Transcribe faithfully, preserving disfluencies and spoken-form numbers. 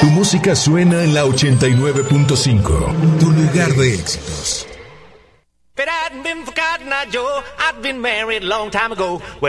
Tu música suena en la ochenta y nueve punto cinco. Tu lugar de éxitos. If it hadn't been for Cotton Eye Joe, I'd been married a long time ago.